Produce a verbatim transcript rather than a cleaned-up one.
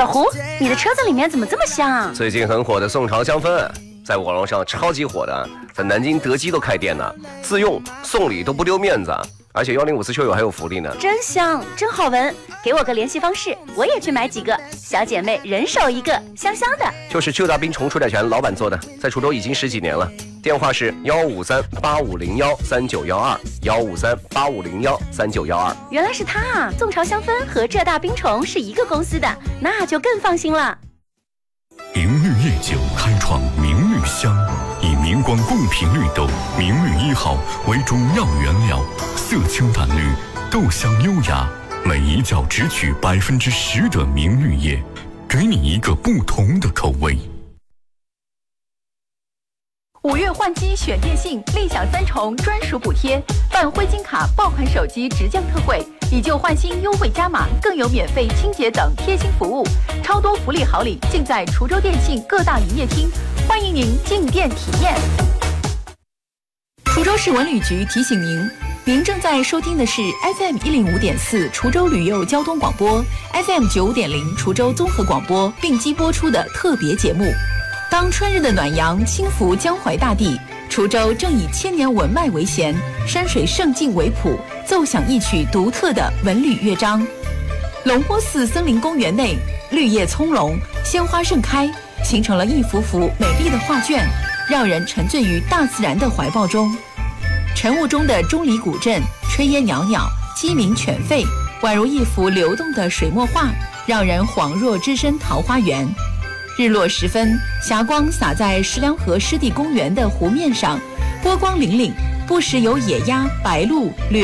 老胡，你的车子里面怎么这么香啊？ 最近很火的宋朝香氛，在网络上超级火的，在南京德基都开店呢，自用送礼都不丢面子，而且幺零五四车友还有福利呢。 真香，真好闻，给我个联系方式，我也去买几个，小姐妹人手一个，香香的。 就是邱大兵重出代权老板做的，在滁州已经十几年了。电话是幺五三八五零幺三九幺二，幺五三八五零幺三九幺二。 原来是他啊！宋朝香氛和浙大冰虫是一个公司的，那就更放心了。 明绿夜酒开创明绿香，以明光贡品绿豆明绿一号为主要原料，色清淡绿，豆香优雅，每一窖只取百分之十的明绿叶，给你一个不同的口味。 五月换机选电信，立享三重专属补贴，办灰金卡爆款手机直降特惠，以旧换新优惠加码，更有免费清洁等贴心服务，超多福利好礼尽在滁州电信各大营业厅，欢迎您进店体验。滁州市文旅局提醒您，您正在收听的是 F M 一零五点四滁州旅游交通广播 ，F M 九五点零滁州综合广播并机播出的特别节目。当春日的暖阳轻拂江淮大地，滁州正以千年文脉为弦，山水胜境为谱，奏响一曲独特的文旅乐章。龙坡寺森林公园内，绿叶葱茏，鲜花盛开，形成了一幅幅美丽的画卷，让人沉醉于大自然的怀抱中。晨雾中的钟离古镇，炊烟袅袅，鸡鸣犬吠，宛如一幅流动的水墨画，让人恍若置身桃花源。日落时分，霞光洒在石梁河湿地公园的湖面上，波光粼粼，不时有野鸭、白鹭掠